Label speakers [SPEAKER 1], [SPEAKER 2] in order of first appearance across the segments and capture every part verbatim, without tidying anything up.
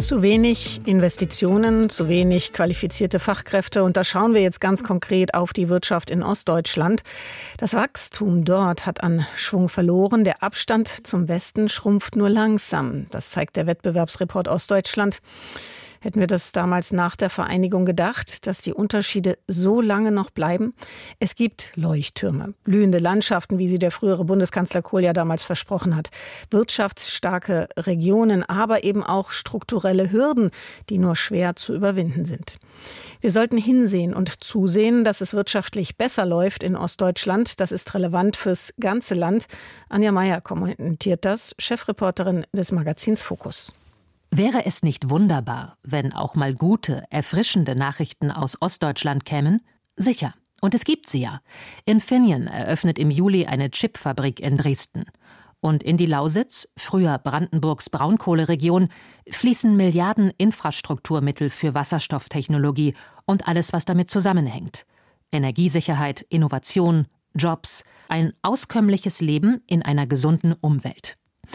[SPEAKER 1] Zu wenig Investitionen, zu wenig qualifizierte Fachkräfte. Und da schauen wir jetzt ganz konkret auf die Wirtschaft in Ostdeutschland. Das Wachstum dort hat an Schwung verloren. Der Abstand zum Westen schrumpft nur langsam. Das zeigt der Wettbewerbsreport Ostdeutschland. Hätten wir das damals nach der Vereinigung gedacht, dass die Unterschiede so lange noch bleiben? Es gibt Leuchttürme, blühende Landschaften, wie sie der frühere Bundeskanzler Kohl ja damals versprochen hat, wirtschaftsstarke Regionen, aber eben auch strukturelle Hürden, die nur schwer zu überwinden sind. Wir sollten hinsehen und zusehen, dass es wirtschaftlich besser läuft in Ostdeutschland. Das ist relevant fürs ganze Land. Anja Meier kommentiert das, Chefreporterin des Magazins Fokus.
[SPEAKER 2] Wäre es nicht wunderbar, wenn auch mal gute, erfrischende Nachrichten aus Ostdeutschland kämen? Sicher. Und es gibt sie ja. Infineon eröffnet im Juli eine Chipfabrik in Dresden. Und in die Lausitz, früher Brandenburgs Braunkohleregion, fließen Milliarden Infrastrukturmittel für Wasserstofftechnologie und alles, was damit zusammenhängt. Energiesicherheit, Innovation, Jobs, ein auskömmliches Leben in einer gesunden Umwelt.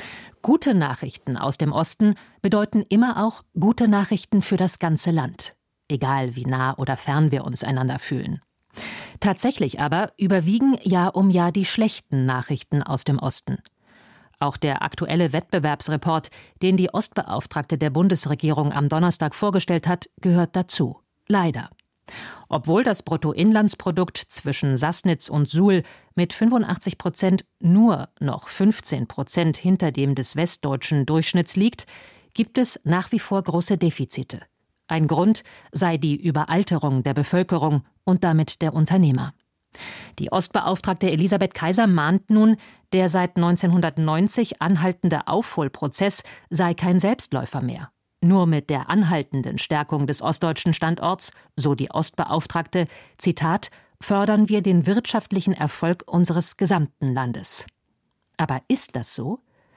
[SPEAKER 2] Gute Nachrichten aus dem Osten bedeuten immer auch gute Nachrichten für das ganze Land, egal wie nah oder fern wir uns einander fühlen. Tatsächlich aber überwiegen Jahr um Jahr die schlechten Nachrichten aus dem Osten. Auch der aktuelle Wettbewerbsreport, den die Ostbeauftragte der Bundesregierung am Donnerstag vorgestellt hat, gehört dazu. Leider. Obwohl das Bruttoinlandsprodukt zwischen Sassnitz und Suhl mit fünfundachtzig Prozent nur noch fünfzehn Prozent hinter dem des westdeutschen Durchschnitts liegt, gibt es nach wie vor große Defizite. Ein Grund sei die Überalterung der Bevölkerung und damit der Unternehmer. Die Ostbeauftragte Elisabeth Kaiser mahnt nun, der seit neunzehnhundertneunzig anhaltende Aufholprozess sei kein Selbstläufer mehr. Nur mit der anhaltenden Stärkung des ostdeutschen Standorts, so die Ostbeauftragte, Zitat, fördern wir den wirtschaftlichen Erfolg unseres gesamten Landes. Aber ist das so?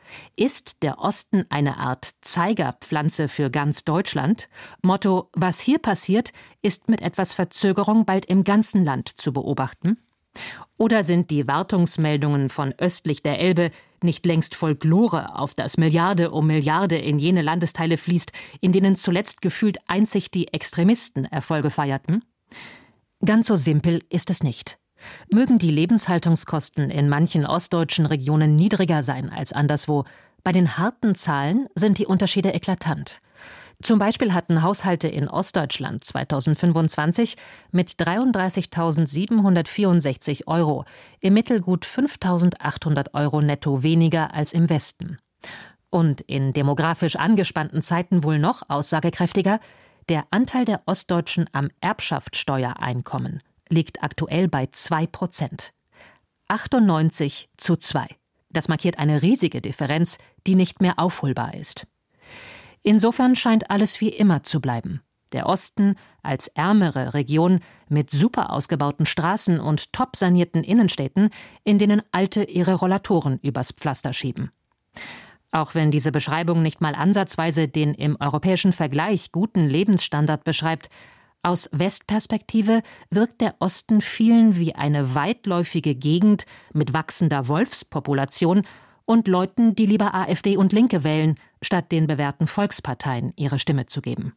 [SPEAKER 2] Ist der Osten eine Art Zeigerpflanze für ganz Deutschland? Motto, was hier passiert, ist mit etwas Verzögerung bald im ganzen Land zu beobachten? Oder sind die Wartungsmeldungen von östlich der Elbe nicht längst Folklore, auf das Milliarde um Milliarde in jene Landesteile fließt, in denen zuletzt gefühlt einzig die Extremisten Erfolge feierten? Ganz so simpel ist es nicht. Mögen die Lebenshaltungskosten in manchen ostdeutschen Regionen niedriger sein als anderswo, bei den harten Zahlen sind die Unterschiede eklatant. Zum Beispiel hatten Haushalte in Ostdeutschland zweitausendfünfundzwanzig mit dreiunddreißigtausendsiebenhundertvierundsechzig Euro im Mittel gut fünftausendachthundert Euro netto weniger als im Westen. Und in demografisch angespannten Zeiten wohl noch aussagekräftiger, der Anteil der Ostdeutschen am Erbschaftssteuereinkommen liegt aktuell bei zwei Prozent. achtundneunzig zu zwei. Das markiert eine riesige Differenz, die nicht mehr aufholbar ist. Insofern scheint alles wie immer zu bleiben. Der Osten als ärmere Region mit super ausgebauten Straßen und top sanierten Innenstädten, in denen Alte ihre Rollatoren übers Pflaster schieben. Auch wenn diese Beschreibung nicht mal ansatzweise den im europäischen Vergleich guten Lebensstandard beschreibt, aus Westperspektive wirkt der Osten vielen wie eine weitläufige Gegend mit wachsender Wolfspopulation und Leuten, die lieber AfD und Linke wählen, statt den bewährten Volksparteien ihre Stimme zu geben.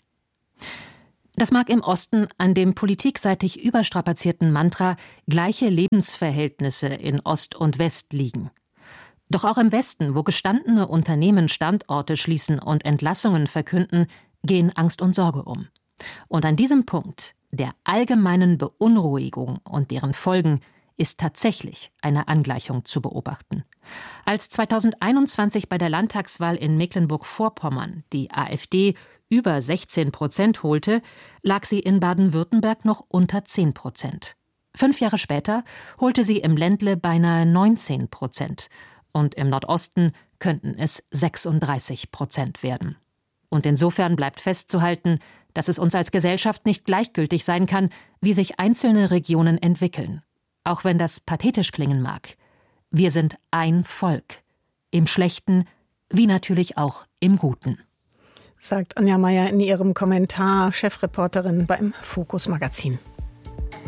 [SPEAKER 2] Das mag im Osten an dem politikseitig überstrapazierten Mantra gleiche Lebensverhältnisse in Ost und West liegen. Doch auch im Westen, wo gestandene Unternehmen Standorte schließen und Entlassungen verkünden, gehen Angst und Sorge um. Und an diesem Punkt, der allgemeinen Beunruhigung und deren Folgen, ist tatsächlich eine Angleichung zu beobachten. Als zweitausendeinundzwanzig bei der Landtagswahl in Mecklenburg-Vorpommern die AfD über sechzehn Prozent holte, lag sie in Baden-Württemberg noch unter zehn Prozent. Fünf Jahre später holte sie im Ländle beinahe neunzehn Prozent. Und im Nordosten könnten es sechsunddreißig Prozent werden. Und insofern bleibt festzuhalten, dass es uns als Gesellschaft nicht gleichgültig sein kann, wie sich einzelne Regionen entwickeln. Auch wenn das pathetisch klingen mag. Wir sind ein Volk. Im Schlechten wie natürlich auch im Guten.
[SPEAKER 1] Sagt Anja Meier in ihrem Kommentar, Chefreporterin beim Fokus Magazin.